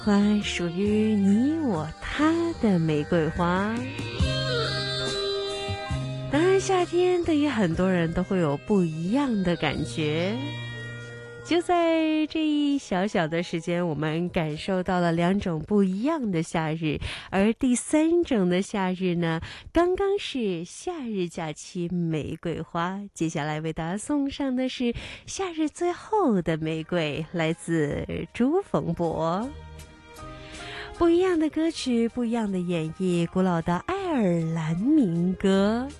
欢属于你我他的玫瑰花。当然，夏天对于很多人都会有不一样的感觉。就在这一小小的时间，我们感受到了2种不一样的夏日，而第3种的夏日呢，刚刚是夏日假期玫瑰花。接下来为大家送上的是夏日最后的玫瑰，来自朱逢博。不一样的歌曲，不一样的演绎，古老的爱尔兰民歌。